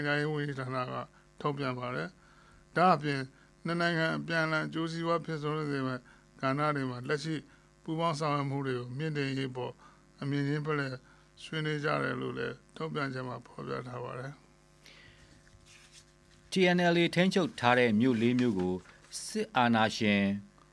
ရေးဝန်ကြီးဌာနကထုတ်ပြန်ပါတယ်။ဒါအပြင်နှစ်နိုင်ငံအပြန်အလှန်အကျိုးစီးပွားဖြစ်ဆုံးစေမယ့်ကဏ္ဍတွေမှာလက်ရှိပူးပေါင်းဆောင်ရွက်မှုတွေကိုမြင့်တင်ရေးပေါ်အမြင်ချင်းဖလှယ်ဆွေးနွေးကြတယ်လို့လည်းထုတ်ပြန်ချက်မှာဖော်ပြထားပါတယ် TNLA ထိန်းချုပ်ထားတဲ့မြို့၄မြို့ကိုစစ်အာဏာရှင်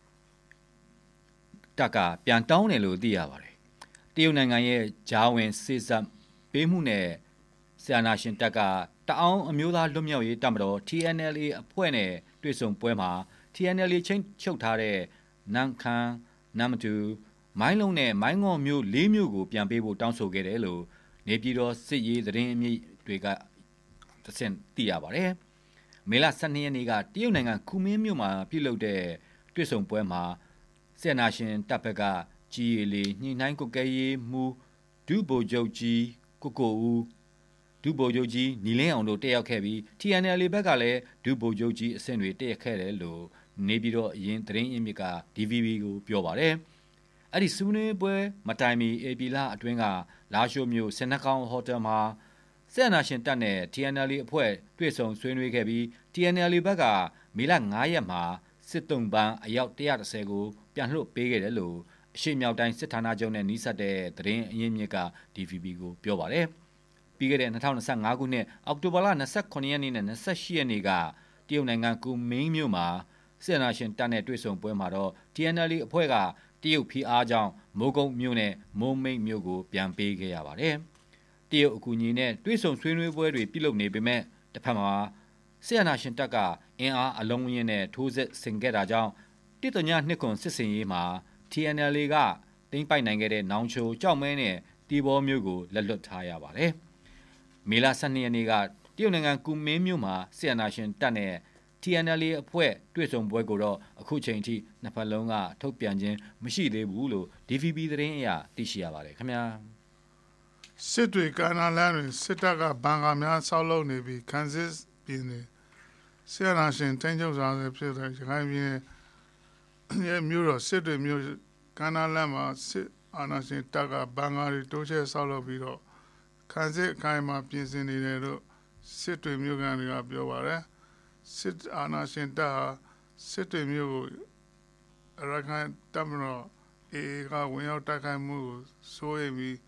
တပ်ကပြန်တောင်းတယ်လို့သိရပါတယ်။တရုတ်နိုင်ငံရဲ့ဂျားဝင်စေစပ်ပေးမှုနဲ့စစ်အာဏာရှင်တပ်ကတအောင်းအမျိုးသားလွတ်မြောက်ရေးတပ်မတော် TNLA အဖွဲ့နဲ့တွေ့ဆုံပွဲမှာ TNLA ချင်းချုပ်ထားတဲ့နမ်ခမ်းနမ်မတူမိုင်းလုံးနဲ့မိုင်းငေါ်မြို့၄မြို့ကိုပြန်ပေးဖို့တောင်းဆိုခဲ့တယ်လို့နေပြည်တော်စစ်ရေးသတင်းအမြစ်တွေကသင်သိရပါတယ်။မေလ12ရက်နေ့ကတရုတ်နိုင်ငံကူမင်းမြို့မှာပြုလုပ်တဲ့တွေ့ဆုံပွဲမှာစစ်အာဏာရှင်တပ်ဘက်ကကြီးရီလေးညှိနှိုင်းကုတ်ကဲရေးမှုဒုဗိုလ်ချုပ်ကြီးကိုဦးဒုဗိုလ်ချုပ်ကြီးနီလင်းအောင်တို့တက်ရောက်ခဲ့ပြီး TNLA ဘက်ကလည်းဒုဗိုလ်ချုပ်ကြီးအဆင့်တွေတက်ရောက်ခဲ့တယ်လို့နေပြည်တော်အရင်သတင်းအမြစ်က DVB ကိုပြောပါတယ်။အဲ့ဒီဆွေးနွေးပွဲမတိုင်မီအေပီလာအတွင်းကလာရှိုမြို့စနက်ကောင်ဟိုတယ်မှာစစ်အာဏာရှင်တပ်နဲ့ TNLA အဖွဲ့တွေ့ဆုံဆွေးနွေးခဲ့ပြီး TNLA ဘက်ကမေလ9ရက်မှာစစ်တုံးပန်းအယောက်130ကိုပြန်လွှတ်ပေးခဲ့တယ်လို့အရှိမြောက်တိုင်းစစ်ဌာနချုပ်နဲ့နှိစက်တဲ့သတင်းအရင်းမြစ်က DVB ကိုပြောပါတယ်။ပြီးခဲ့တဲ့2025ခုနှစ်အောက်တိုဘာလ29ရက်နေ့နဲ့28ရက်နေ့ကတရုတ်နိုင်ငံကူမင်းမြို့မှာစစ်အာဏာရှင်တပ်နဲ့တွေ့ဆုံပွဲမှာတော့ TNLA အဖွဲ့ကတရုတ်ဖိအားကြောင့်မိုးကုတ်မြို့နဲ့မိုးမိတ်မြို့ကိုပြန်ပေးခဲ့ရပါတယ်။တရုတ်အကူအညီနဲ့တွေ့ဆုံဆွေးနွေးပွဲတွေပြုလုပ်နေပေမဲ့တစ်ဖက်မှာစစ်အာဏာရှင်တပ်ကအင်အားအလုံးအင်းနဲ့ထိုးစစ်ဆင်ခဲ့တာကြောင့်တစ်တညနှစ်ခွန်စစ်စင်ရေးမှာ TNLA ကသိမ်းပိုက်နိုင်ခဲ့တဲ့နောင်ချိုကြောက်မဲနဲ့တီဘောမျိုးကိုလက်လွတ်ထားရပါတယ်။မေလ12ရက်နေ့ကတရုတ်နိုင်ငံကူမင်းမြို့မှာစစ်အာဏာရှင်တပ်နဲ့ TNLA အဖွဲ့တွေ့ဆုံပွဲကိုတော့အခုချိန်ထိနှစ်ဖက်လုံးကထုတ်ပြန်ခြင်းမရှိသေးဘူးလို့ DVB သတင်းအရသိရှိရပါတယ်ခင်ဗျာစစ်တွေကဏ္ဍလမ်းတွင်စစ်တပ်ကဘန်ကာများဆောက်လုပ်နေပြီးခန်းစစ်ပြည်နယ်ဆီယနာရှင်ထိန်းချုပ်ထားတဲ့ဖြစ်တဲ့ရခိုင်ပြည်နယ်ရဲ့မြို့တော်စစ်တွေမြို့ကဏ္ဍလမ်းမှာစစ်အာဏာရှင်တပ်ကဘန်ကာတွေတိုးချဲ့ဆောက်လုပ်ပြီးတော့ခန်းစစ်အခိုင်အမာပြင်ဆင်နေတယ်လို့စစ်တွေမြို့ကန်တွေကပြောပါတယ်စစ်အာဏာရှင်တပ်ဟာစစ်တွေမြို့ကိုအရခိုင်တပ်မတော်အေအေကဝင်ရောက်တိုက်ခိုက်မှုကိုစိုးရိမ်ပြီး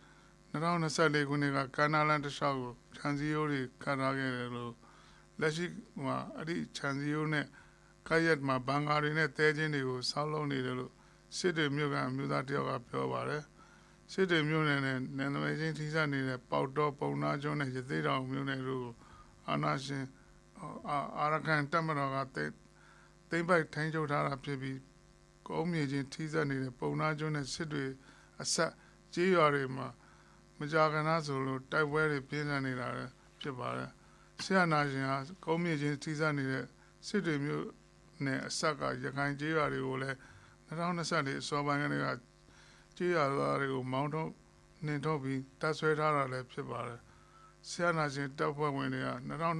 2024ခုနှစ်ကကဏ္ဍလမ်းတစ်လျှောက်ကိုခြံစည်းရိုးတွေခတ်ထားခဲ့တယ်လို့လက်ရှိမှာအဲ့ဒီခြံစည်းရိုးနဲ့ကားရက်မှာဘန်ကာတွေနဲ့တဲချင်းတွေကိုဆောက်လုပ်နေတယ်လို့စစ်တွေမြို့ကအမျိုးသားတယောက်ကပြောပါတယ်စစ်တွေမြို့နယ်နဲ့နယ်နိမိတ်ချင်းထိစပ်နေတဲ့ပေါတော့ပုံနာကျွန်းနဲ့ရသေးတောင်မြို့နယ်တို့အာဏာရှင်အာရကန်တပ်မတော်ကသိမ်းပိုက်ထိန်းချုပ်ထားတာဖြစ်ပြီးကုန်းမြေချင်းထိစပ်နေတဲ့ပုံနာကျွန်းနဲ့စစ်တွေအဆက်ကြေးရွာတွေမှာမကြာခဏဆိုလို့တိုက်ပွဲတွေပြင်းထန်နေတာဖြစ်ပါတယ်ဆရာနာရှင်ဟာကုန်းမြေချင်းထိစပ်နေတဲ့စစ်တွေမြို့နယ်အဆက်ကရခိုင်ကြေးရွာတွေကိုလည်း2024အစောပိုင်းကတည်းကကြေးရွာသားတွေကိုမောင်းထုတ်နှင်ထုတ်ပြီးတပ်ဆွဲထားတာလည်းဖြစ်ပါတယ်ဆရာနာရှင်တပ်ဖွဲ့ဝင်တွေက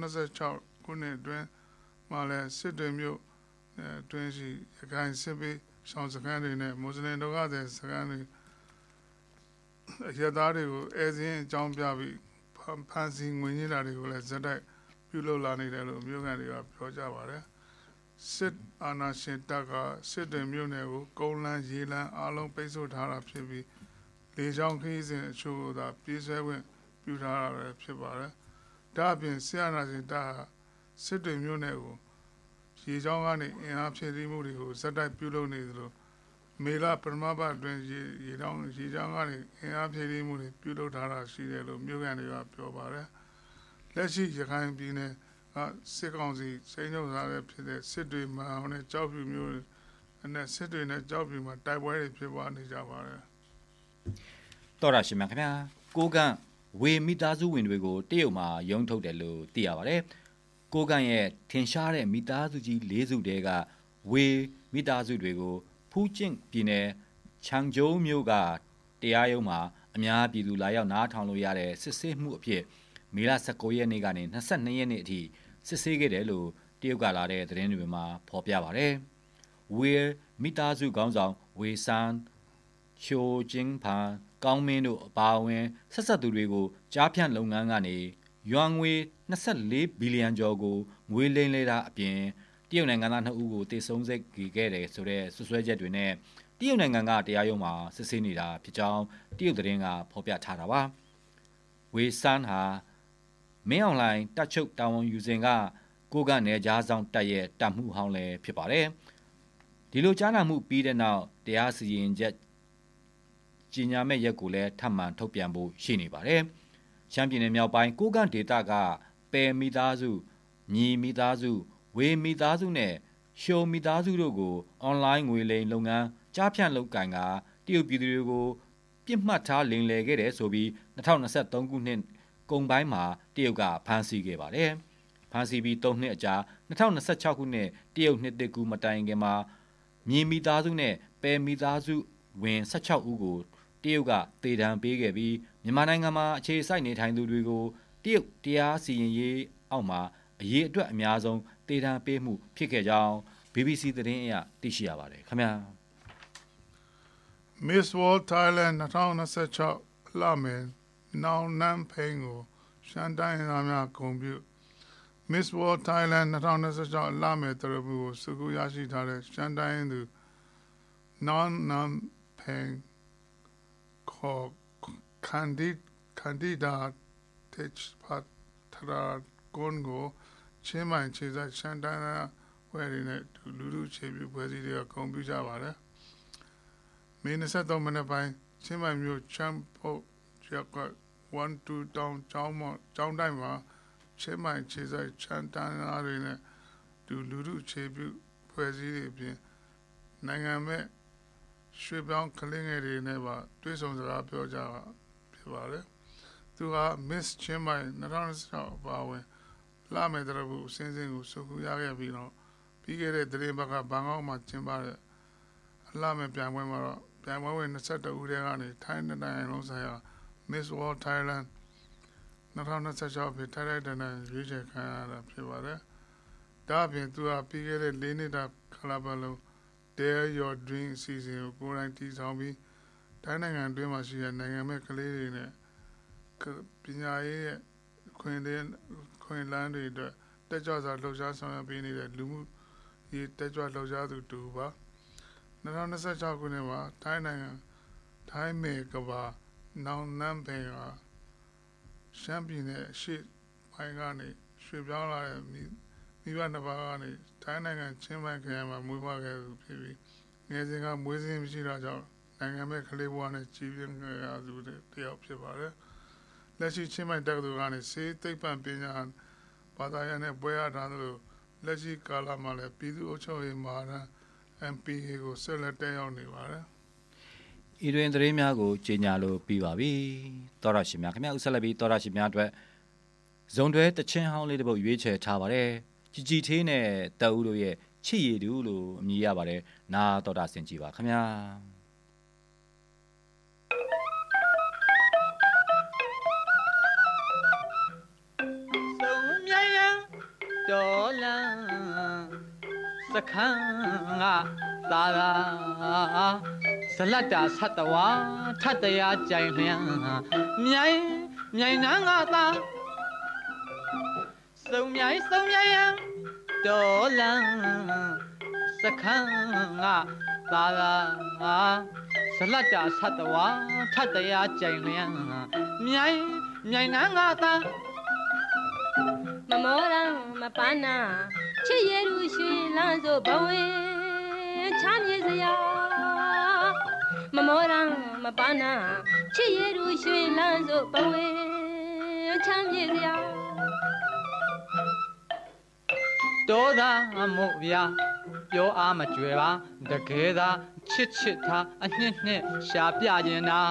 2026ခုနှစ်အတွင်းမှာလည်းစစ်တွေမြို့အတွင်းရှိရခိုင်စစ်ပေးဆောင်စခန်းတွေနဲ့မွတ်စလင်တို့ကတဲ့စခန်းတွေရသားတွေကိုအဲစင်းအကြောင်းပြပြီးဖန်စီငွေညှိတာတွေကိုလည်းဇက်တိုက်ပြုလုပ်လာနေတယ်လို့မြို့ကန်တွေကပြောကြပါတယ်စစ်အာဏာရှင်တပ်ကစစ်တွေမြို့နယ်ကိုကုန်းလန်းရေလန်းအားလုံးပိတ်ဆို့ထားတာဖြစ်ပြီးလေကြောင်းခရီးစဉ်အချို့သာပြေးဆွဲခွင့်ပြုထားတာပဲဖြစ်ပါတယ်ဒါအပြင်စစ်အာဏာရှင်တပ်ဟာစစ်တွေမြို့နယ်ကိုရေကြောင်းကနေအင်အားဖြည့်ဆည်းမှုတွေကိုဇက်တိုက်ပြုလုပ်နေသလိုမေလပထမပတ်အတွင်းရေကြောင်းကနေအင်အားဖြည့်ဆည်းမှုတွေပြုလုပ်ထားတာရှိတယ်လို့မြို့ကန်တွေကပြောပါတယ်လက်ရှိရခိုင်ပြည်နယ်စစ်ကောင်စီစိန်ချုပ်ထားတဲ့ဖြစ်တဲ့စစ်တွေမှာနဲ့ကြောက်ဖြူမျိုးနဲ့စစ်တွေနဲ့ကြောက်ဖြူမှာတိုက်ပွဲတွေဖြစ်ပွားနေကြပါတယ်တော်ရရှိမြခင်ဗျာကိုကန်ဝေမိသားစုဝင်တွေကိုတရုတ်မှာရုံထုတ်တယ်လို့သိရပါတယ်ကိုကန်ရဲ့ထင်ရှားတဲ့မိသားစုကြီး၄စုတည်းကဝေမိသားစုတွေကိုဖူးကျင့်ပြည်နယ်ချန်ကျုံမြို့ကတရားရုံးမှာအများပြည်သူလာရောက်နားထောင်လို့ရတဲ့စစ်ဆေးမှုအဖြစ်မေလ19ရက်နေ့ကနေ22ရက်နေ့အထိစစ်ဆေးခဲ့တယ်လို့တရုတ်ကလာတဲ့သတင်းတွေမှာဖော်ပြပါတယ်။ဝေမိသားစုခေါင်းဆောင်ဝေဆန်းချိုကျင်းဖန်ကောင်းမင်းတို့အပါအဝင်ဆက်ဆက်သူတွေကိုကြားဖြန့်လုပ်ငန်းကနေယွမ်ငွေ24ဘီလီယံကျော်ကိုငွေလိမ်လေတာအပြင်တရုတ်နိုင်ငံသား2ဦးကိုတေဆုံးစေခဲ့တယ်ဆိုတဲ့ဆွဆွဲချက်တွေနဲ့တရုတ်နိုင်ငံကတရားရုံးမှာစစ်ဆေးနေတာဖြစ်ကြောင်းတရုတ်သတင်းကဖော်ပြထားတာပါဝေဆန်းဟာမင်းအွန်လိုင်းတပ်ချုပ်တာဝန်ယူစဉ်ကကိုကနေကြားဆောင်တပ်ရဲ့တပ်မှုဟောင်းလည်းဖြစ်ပါတယ်ဒီလိုကြားနာမှုပြီးတဲ့နောက်တရားစီရင်ချက်ကြီးညာမဲ့ရက်ကိုလည်းထပ်မံထုတ်ပြန်ဖို့ရှိနေပါတယ်ရှမ်းပြည်နယ်မြောက်ပိုင်းကိုကန့်ဒေသကပယ်မိသားစုညီမိသားစုဝေမိသားစုနဲ့ရှုံမိသားစုတို့ကိုအွန်လိုင်းငွေလိမ်လုပ်ငန်းကြားဖြန့်လုပ်ကင်ကတရုတ်ပြည်သူတွေကိုပြစ်မှတ်ထားလိမ်လည်ခဲ့တယ်ဆိုပြီး2023ခုနှစ်ကုန်ပိုင်းမှာတရုတ်ကဖမ်းဆီးခဲ့ပါတယ်ဖမ်းဆီးပြီး3နှစ်အကြာ2026ခုနှစ်တရုတ်နှစ်တကူမတိုင်ခင်မှာမြေမိသားစုနဲ့ပယ်မိသားစုဝင်16ဦးကိုတရုတ်ကတေတံပေးခဲ့ပြီးမြန်မာနိုင်ငံမှာအခြေစိုက်နေထိုင်သူတွေကိုတရုတ်တရားစီရင်ရေးအောက်မှာအရေးအတွက်အများဆုံးတေတံပေးမှုဖြစ်ခဲ့ကြောင်း BBC သတင်းအရသိရှိရပါတယ်ခင်ဗျာ Miss World Thailand 2026လမယ်နောင်နန်းဖိန်ကိုရှမ်းတိုင်းသားများဂုဏ်ပြု Miss World Thailand 2026လမယ်တရဘူးကိုစုခုရရှိထားတဲ့ရှမ်းတိုင်းသူနောင်နန်းဖိန်ခေါ်ခန္ဒီဒါတက်ပတ်ထရာကွန်ကိုချင်းမိုင်ခြေစရှမ်းတိုင်းဝယ်ရင်းနဲ့လူလူခြေပြုဖွဲ့စည်းတွေကဂုဏ်ပြုကြပါတယ်မေ23မိနစ်ပိုင်းချင်းမိုင်မြို့ချမ်ဖို့ရပ်က12တောင်ကျောင်းတိုင်းမှာချင်းမိုင်ခြေစချမ်းတန်းသားတွေနဲ့လူလူခြေပြုဖွဲ့စည်းတွေအပြင်နိုင်ငံမဲ့ရွှေပြောင်းကလင်းငယ်တွေနဲ့ပါတွေ့ဆုံစကားပြောကြဖြစ်ပါတယ်သူက Miss ချင်းမိုင်2016ပါဝင်လာမယ်တရဘူးအစင်းစင်းကိုစုခုရခဲ့ပြီးတော့ပြီးခဲ့တဲ့သတင်းဘက်ကဘန်ကောက်မှာကျင်းပတဲ့အလှမဲ့ပြိုင်ပွဲမှာတော့ပြိုင်ပွဲဝင်22ဦးထဲကနေထိုင်းနိုင်ငံလုံးဆိုင်ရာ Miss World Thailand 2026ဖြစ်ထိုင်းနိုင်ငံရွေးချယ်ခံရတာဖြစ်ပါတယ်ဒါအပြင်သူကပြီးခဲ့တဲ့4နှစ်တာခလာဘလုံး Dare Your Dream အစီအစဉ်ကိုကိုယ်တိုင်တည်ဆောင်ပြီးထိုင်းနိုင်ငံတွင်းမှာရှိတဲ့နိုင်ငံမဲ့ကလေးတွေနဲ့ပညာရေးရဲ့ခွင့်လန်းတွေအတွက်တက်ကြွစွာလှုပ်ရှားဆောင်ရွက်ပေးနေတဲ့လူမှုရေးတက်ကြွလှုပ်ရှားသူတူပါ2026ခုနှစ်မှာထိုင်းမေကဘာနောင်နန်းပင်ကရှမ်းပြည်နယ်ရှေ့ပိုင်းကနေရွှေ့ပြောင်းလာတဲ့မိဘနှစ်ပါးကနေထိုင်းနိုင်ငံချင်းမိုင်ခရိုင်မှာမွေးဖွားခဲ့သူဖြစ်ပြီးငယ်စဉ်ကမွေးစင်းမရှိတာကြောင့်နိုင်ငံမဲ့ကလေးဘဝနဲ့ကြီးပြင်းခဲ့ရသူတယောက်ဖြစ်ပါတယ်လက်ရှိချင်းမိုင်တက္ကသိုလ်ကနေစေသိပ္ပံပညာဘာသာရပ်နဲ့ပွဲရထားသလိုလက်ရှိကာလမှာလည်းပြည်သူ့အုပ်ချုပ်ရေးမဟာတန်း MPA ကိုဆက်လက်တက်ရောက်နေပါတယ်ဤတွင်သတင်းများကိုကြေညာလိုပြီးပါပြီတော်ရရှိများခင်ဗျာဥဆက်လက်ပြီးတော်ရရှိများအတွက်ဇုံတွဲတချင်းဟောင်းလေးတစ်ပုဒ်ရွေးချယ်ထားပါတယ်ជីသေးနဲ့တက်ဦးတို့ရဲ့ချစ်ရည်တူလို့အမည်ရပါတယ်နာတော်တာဆင်ကြည်ပါခင်ဗျာဒေါ်လာစခန်းကသာသာဇလတ်တာဆတ်တဝါထတ်တရားကြိုင်လျံမြိုင်နန်းကသာစုံမြိုင်ဒေါ်လာစခန်းကသာသာဇလတ်တာဆတ်တဝါထတ်တရားကြိုင်လျံမြိုင်နန်းကသာမမောရမပန်းနာချစ်ရလူရွှင်လန်းစို့ဘဝင်းချမ်းမြေစရာမမောရမပန်းနာချစ်ရလူရွှင်လန်းစို့ဘဝင်းချမ်းမြေစရာတောသားမို့ဗျာပြောအားမကြွယ်ပါတကယ်သာချစ်ထားအနှစ်ရှာပြရင်နာ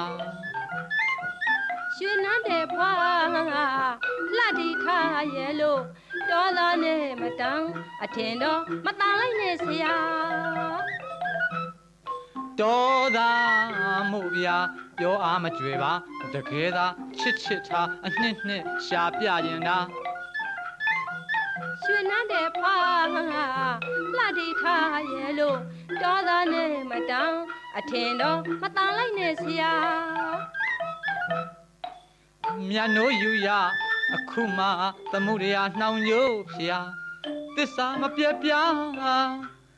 ရွှေနန်းတဲ့ဖွာလှတီထားရဲ့လို့တောသားနဲ့မတန်းအထင်တော့မတန်လိုက်နဲ့ဆရာတောသားမို့ဗျာပြောအားမကြွယ်ပါတကယ်သာချစ်ထားအနှစ်ရှာပြရင်နာရွှေနန်းတဲ့ဖွာလှတီထားရဲ့လို့တောသားနဲ့မတန်းအထင်တော့မတန်လိုက်နဲ့ဆရာမြတ်နိုးယူရအခုမှသမှုရိယာနှောင်ညို့ဖျားသစ္စာမပြတ်ပြား